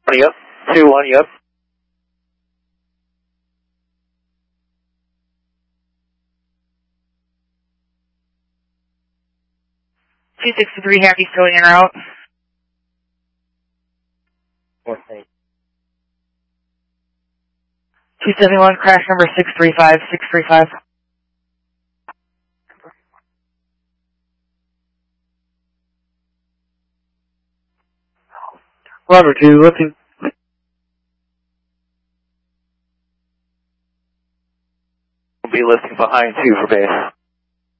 Yep. 2-1, yep. $263 Happy, still in or out? What thing? 271, crash number 635. Roger 2, looking. Will be listing behind 2 for base.